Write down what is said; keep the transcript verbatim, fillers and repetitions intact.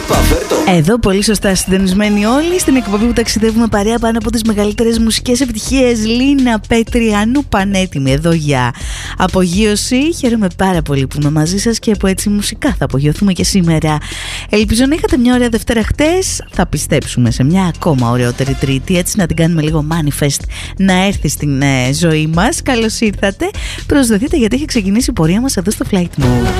Εδώ πολύ σωστά συντονισμένοι όλοι στην εκπομπή που ταξιδεύουμε παρέα πάνω από τις μεγαλύτερες μουσικές επιτυχίες. Λίνα Πετριανού πανέτοιμη εδώ για απογείωση. Χαίρομαι πάρα πολύ που είμαι μαζί σας και που έτσι μουσικά θα απογειωθούμε και σήμερα. Ελπίζω να είχατε μια ωραία Δευτέρα χτες. Θα πιστέψουμε σε μια ακόμα ωραιότερη Τρίτη, έτσι να την κάνουμε λίγο manifest να έρθει στην ε, ζωή μας. Καλώς ήρθατε. Προσδεθείτε γιατί έχει ξεκινήσει η πορεία μας εδώ στο Flight Mode.